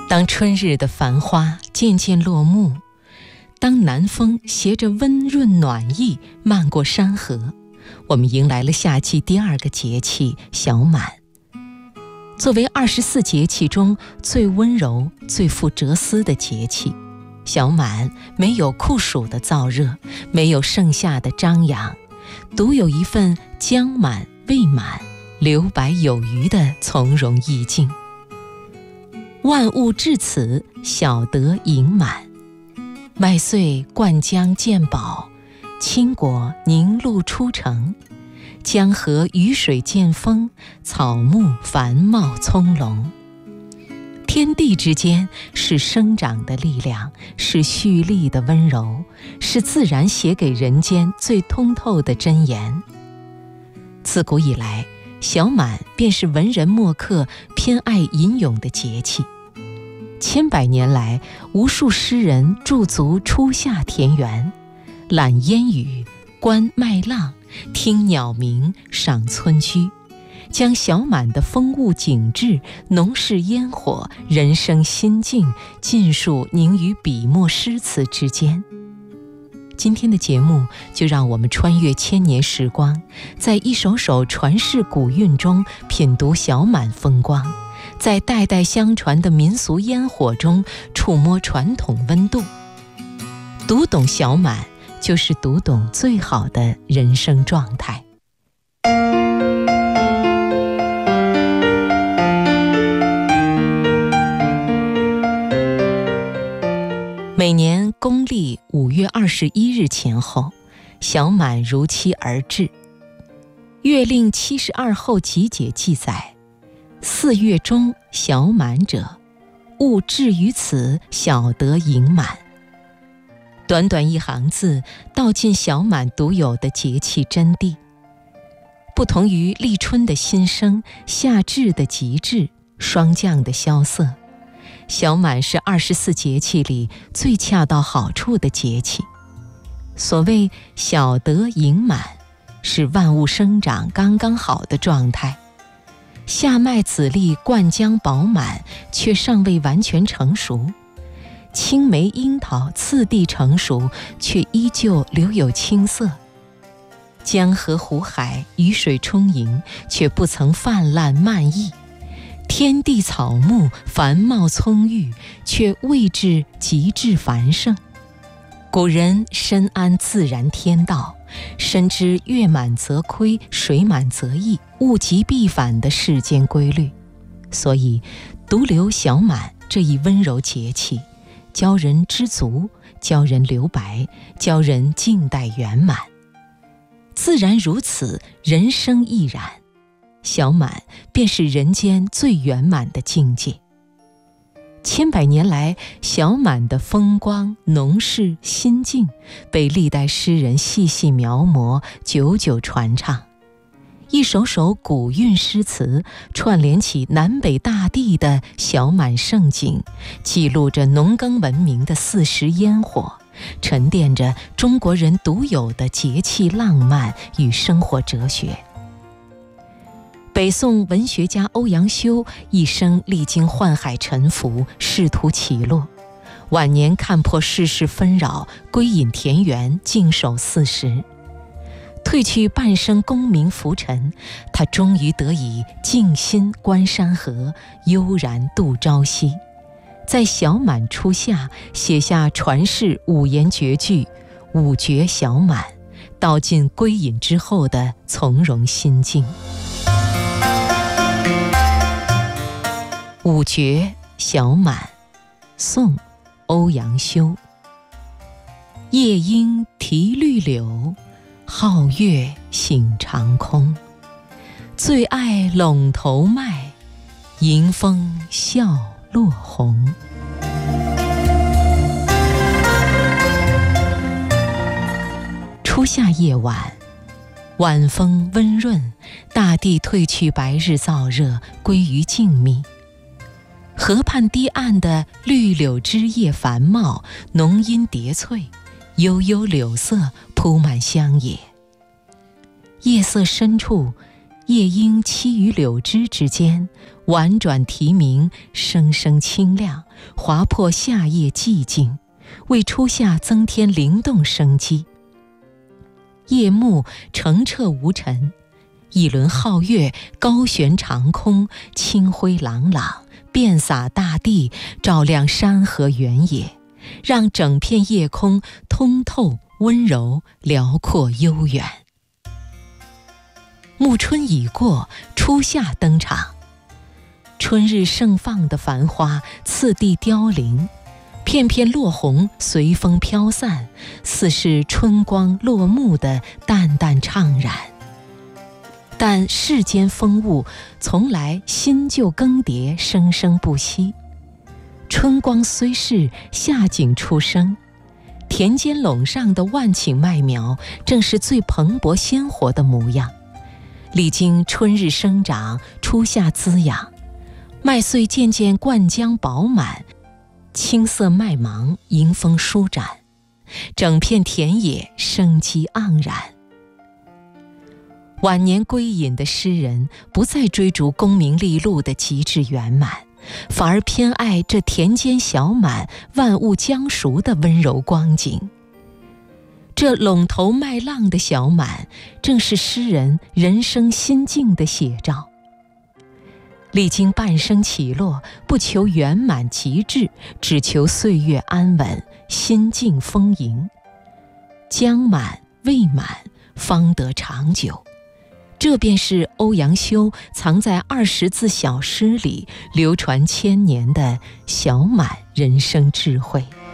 当春日的繁花渐渐落幕，当南风携着温润暖意漫过山河，我们迎来了夏季第二个节气小满。作为24节气中最温柔、最富哲思的节气，小满没有酷暑的燥热，没有盛夏的张扬，独有一份将满未满、留白有余的从容意境。万物至此，小得盈满。麦穗灌浆见饱，青果凝露出城。江河雨水见丰，草木繁茂葱茏。天地之间是生长的力量，是蓄力的温柔，是自然写给人间最通透的箴言。自古以来，小满便是文人墨客偏爱吟咏的节气。千百年来，无数诗人驻足初夏田园，览烟雨，观麦浪，听鸟鸣，赏村居，将小满的风物景致、浓视烟火、人生心境尽数凝于笔墨诗词之间。今天的节目就让我们穿越千年时光，在一首首传世古韵中品读小满风光，在代代相传的民俗烟火中触摸传统温度。读懂小满，就是读懂最好的人生状态。每年公历5月21日前后，小满如期而至。《月令72候集解》记载：4月中小满者，物至于此，小得盈满。短短一行字，道尽小满独有的节气真谛。不同于立春的新生、夏至的极致、霜降的萧瑟，小满是24节气里最恰到好处的节气。所谓小得盈满，是万物生长刚刚好的状态。夏麦子粒灌浆饱满，却尚未完全成熟；青梅樱桃次第成熟，却依旧留有青涩。江河湖海雨水充盈，却不曾泛滥漫溢。天地草木繁茂葱郁，却未至极致繁盛。古人深谙自然天道，深知月满则亏，水满则溢，物极必反的世间规律，所以独留小满这一温柔节气，教人知足，教人留白，教人静待圆满。自然如此，人生亦然。小满便是人间最圆满的境界。千百年来，小满的风光、浓视、心境，被历代诗人细细描摹，久久传唱。一首首古韵诗词，串联起南北大地的小满盛景，记录着农耕文明的40烟火，沉淀着中国人独有的节气浪漫与生活哲学。北宋文学家欧阳修一生历经宦海沉浮，仕途起落，晚年看破世事纷扰，归隐田园，静守四时。褪去半生功名浮沉，他终于得以静心观山河，悠然度朝夕。在小满初夏写下传世5言绝句《五绝小满》，道尽归隐之后的从容心境。五绝小满，宋，欧阳修。夜莺啼绿柳，皓月醒长空。最爱陇头麦，迎风笑落红。初夏夜晚，晚风温润，大地褪去白日燥热，归于静谧。河畔堤岸的绿柳枝叶繁茂，浓荫叠翠，悠悠柳色铺满乡野。夜色深处， 夜莺栖于柳枝之间，婉转啼鸣，声声清亮，划破夏夜寂静，为初夏增添灵动生机。夜幕澄澈无尘，一轮皓月高悬长空，清辉朗朗，遍洒大地，照亮山河原野，让整片夜空通透、温柔、辽阔、悠远。暮春已过，初夏登场，春日盛放的繁花次第凋零，片片落红随风飘散，似是春光落幕的淡淡怅然。但世间风物从来新旧更迭，生生不息。春光虽逝，夏景初生，田间垄上的万顷麦苗正是最蓬勃鲜活的模样。历经春日生长，初夏滋养，麦穗渐渐灌浆饱满，青色麦芒迎风舒展，整片田野生机盎然。晚年归隐的诗人不再追逐功名利禄的极致圆满，反而偏爱这田间小满、万物将熟的温柔光景。这垄头麦浪的小满，正是诗人人生心境的写照。历经半生起落，不求圆满极致，只求岁月安稳，心境丰盈。将满未满，方得长久。这便是欧阳修藏在20字小诗里流传千年的小满人生智慧。